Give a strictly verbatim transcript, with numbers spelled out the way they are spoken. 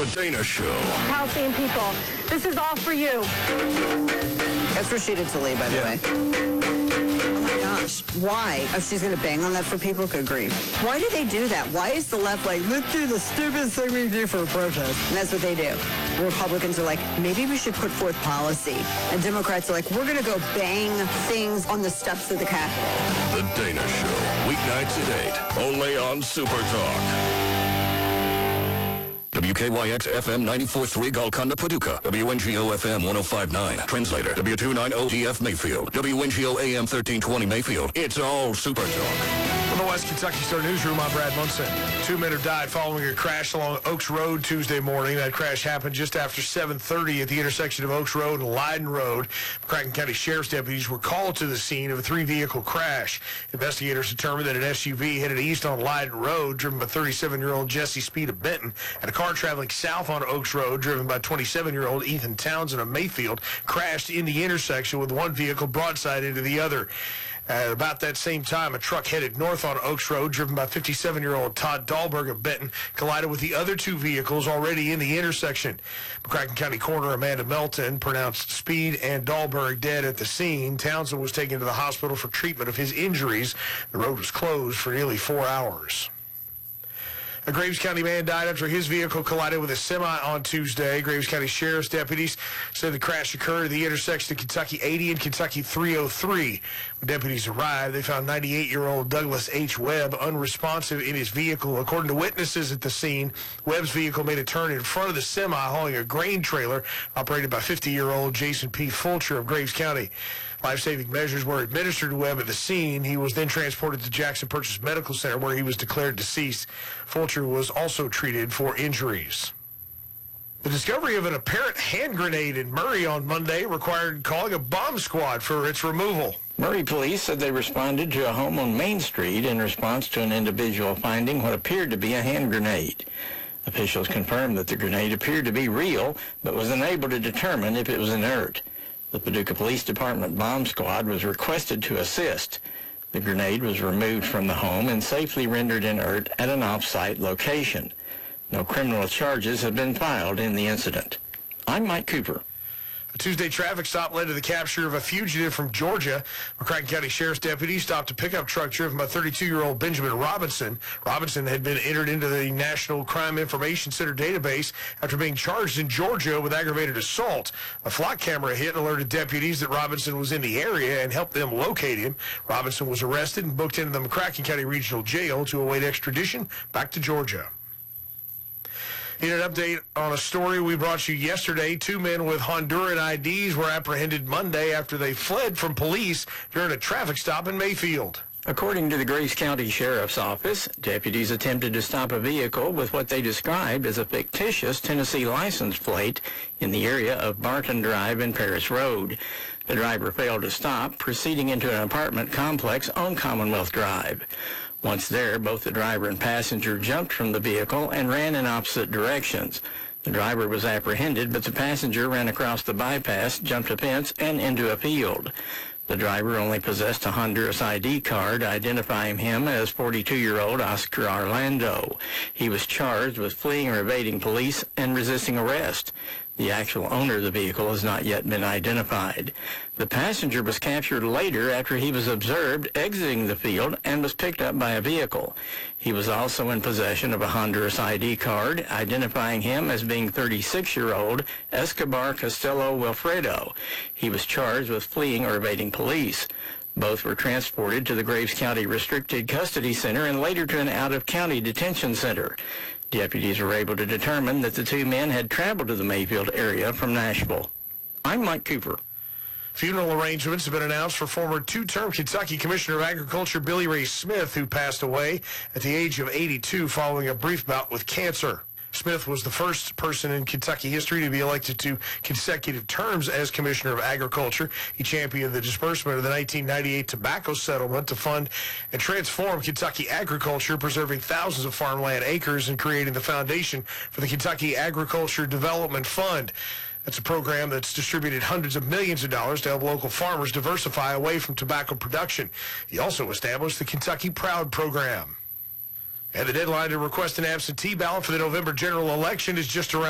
The Dana Show. Halcyon people, this is all for you. That's Rashida Tlaib, by the Yeah. way. Oh my gosh. Why? Oh, she's going to bang on that for people? Good grief. Why do they do that? Why is the left like, let's do the stupidest thing we do for a protest? And that's what they do. Republicans are like, maybe we should put forth policy. And Democrats are like, we're going to go bang things on the steps of the Capitol. The Dana Show. Weeknights at eight. Only on Super Talk. W K Y X F M ninety-four point three Golconda, Paducah. W N G O F M one oh five point nine. Translator. W two ninety D F Mayfield. W N G O A M thirteen twenty Mayfield. It's all Super Talk. From the West Kentucky Star Newsroom, I'm Brad Munson. Two men have died following a crash along Oaks Road Tuesday morning. That crash happened just after seven thirty at the intersection of Oaks Road and Leiden Road. McCracken County Sheriff's deputies were called to the scene of a three-vehicle crash. Investigators determined that an S U V headed east on Leiden Road, driven by thirty-seven-year-old Jesse Speed of Benton, and a car traveling south on Oaks Road, driven by twenty-seven-year-old Ethan Townsend of Mayfield, crashed in the intersection with one vehicle broadside into the other. At about that same time, a truck headed north on Oaks Road, driven by fifty-seven-year-old Todd Dahlberg of Benton, collided with the other two vehicles already in the intersection. McCracken County Coroner Amanda Melton pronounced Speed and Dahlberg dead at the scene. Townsend was taken to the hospital for treatment of his injuries. The road was closed for nearly four hours. A Graves County man died after his vehicle collided with a semi on Tuesday. Graves County Sheriff's deputies said the crash occurred at the intersection of Kentucky eighty and Kentucky three oh three. When deputies arrived, they found ninety-eight-year-old Douglas H. Webb unresponsive in his vehicle. According to witnesses at the scene, Webb's vehicle made a turn in front of the semi hauling a grain trailer operated by fifty-year-old Jason P. Fulcher of Graves County. Life-saving measures were administered to Webb at the scene. He was then transported to Jackson Purchase Medical Center, where he was declared deceased. Fulcher was also treated for injuries. The discovery of an apparent hand grenade in Murray on Monday required calling a bomb squad for its removal. Murray police said they responded to a home on Main Street in response to an individual finding what appeared to be a hand grenade. Officials confirmed that the grenade appeared to be real, but was unable to determine if it was inert. The Paducah Police Department bomb squad was requested to assist. The grenade was removed from the home and safely rendered inert at an off-site location. No criminal charges have been filed in the incident. I'm Mike Cooper. A Tuesday traffic stop led to the capture of a fugitive from Georgia. McCracken County Sheriff's deputies stopped a pickup truck driven by thirty-two-year-old Benjamin Robinson. Robinson had been entered into the National Crime Information Center database after being charged in Georgia with aggravated assault. A flock camera hit alerted deputies that Robinson was in the area and helped them locate him. Robinson was arrested and booked into the McCracken County Regional Jail to await extradition back to Georgia. In an update on a story we brought you yesterday, two men with Honduran I Ds were apprehended Monday after they fled from police during a traffic stop in Mayfield. According to the Graves County Sheriff's Office, deputies attempted to stop a vehicle with what they described as a fictitious Tennessee license plate in the area of Barton Drive and Paris Road. The driver failed to stop, proceeding into an apartment complex on Commonwealth Drive. Once there, both the driver and passenger jumped from the vehicle and ran in opposite directions. The driver was apprehended, but the passenger ran across the bypass, jumped a fence, and into a field. The driver only possessed a Honduras I D card identifying him as forty-two-year-old Oscar Orlando. He was charged with fleeing or evading police and resisting arrest. The actual owner of the vehicle has not yet been identified. The passenger was captured later after he was observed exiting the field and was picked up by a vehicle. He was also in possession of a Honduras I D card identifying him as being thirty-six-year-old Escobar Castillo Wilfredo. He was charged with fleeing or evading police. Both were transported to the Graves County Restricted Custody Center and later to an out-of-county detention center. Deputies were able to determine that the two men had traveled to the Mayfield area from Nashville. I'm Mike Cooper. Funeral arrangements have been announced for former two-term Kentucky Commissioner of Agriculture Billy Ray Smith, who passed away at the age of eighty-two following a brief bout with cancer. Smith was the first person in Kentucky history to be elected to consecutive terms as Commissioner of Agriculture. He championed the disbursement of the nineteen ninety-eight tobacco settlement to fund and transform Kentucky agriculture, preserving thousands of farmland acres and creating the foundation for the Kentucky Agriculture Development Fund. That's a program that's distributed hundreds of millions of dollars to help local farmers diversify away from tobacco production. He also established the Kentucky Proud program. And the deadline to request an absentee ballot for the November general election is just around